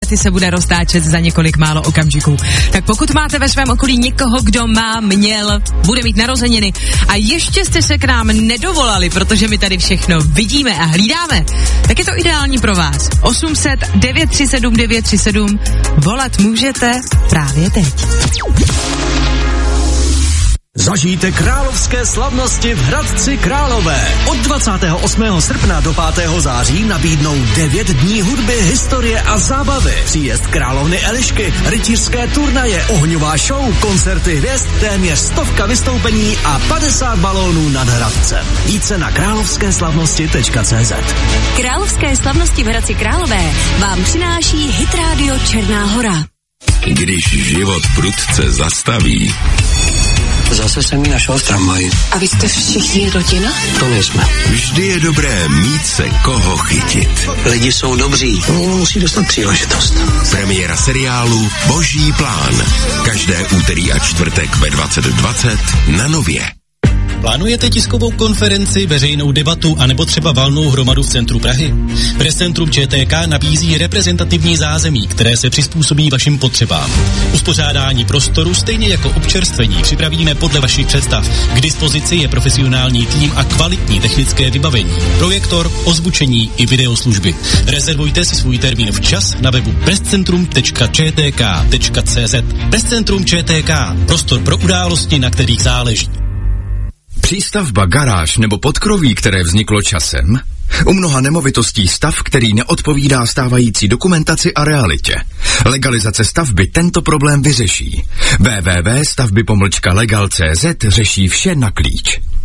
ty se bude roztáčet za několik málo okamžiků. Tak pokud máte ve svém okolí někoho, kdo bude mít narozeniny a ještě jste se k nám nedovolali, protože my tady všechno vidíme a hlídáme, tak je to ideální pro vás. 800 937 937 volat můžete právě teď. Zažijte královské slavnosti v Hradci Králové. Od 28. srpna do 5. září nabídnou 9 dní hudby, historie a zábavy. Příjezd královny Elišky, rytířské turnaje, ohňová show, koncerty hvězd, téměř 100 vystoupení a 50 balónů nad Hradcem. Více na královskéslavnosti.cz. Královské slavnosti v Hradci Králové vám přináší Hit Radio Černá Hora. Když život prudce zastaví, zase jsem mi našel tramvaj. A vy jste všichni rodina? To nejsme. Vždy je dobré mít se koho chytit. Lidi jsou dobří, musí dostat příležitost. Premiéra seriálu Boží plán. Každé úterý a čtvrtek ve 20:20 na Nově. Plánujete tiskovou konferenci, veřejnou debatu anebo třeba valnou hromadu v centru Prahy? Prescentrum ČTK nabízí reprezentativní zázemí, které se přizpůsobí vašim potřebám. Uspořádání prostoru stejně jako občerstvení připravíme podle vašich představ. K dispozici je profesionální tým a kvalitní technické vybavení. Projektor, ozvučení i videoslužby. Rezervujte si svůj termín včas na webu prescentrum.čtk.cz. Prescentrum ČTK. Prostor pro události, na kterých záleží. Přístavba, garáž nebo podkroví, které vzniklo časem? U mnoha nemovitostí stav, který neodpovídá stávající dokumentaci a realitě. Legalizace stavby tento problém vyřeší. www.stavby-legal.cz řeší vše na klíč.